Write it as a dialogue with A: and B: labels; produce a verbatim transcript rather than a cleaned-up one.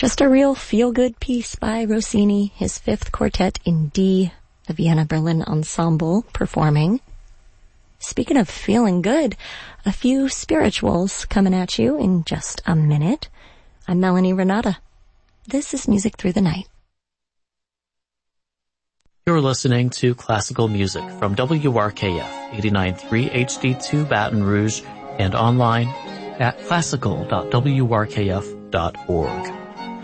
A: Just a real feel-good piece by Rossini, his fifth quartet in D, the Vienna Berlin Ensemble performing. Speaking of feeling good, a few spirituals coming at you in just a minute. I'm Melanie Renata. This is Music Through the Night.
B: You're listening to classical music from W R K F eighty-nine point three H D two Baton Rouge and online at classical dot w r k f dot org.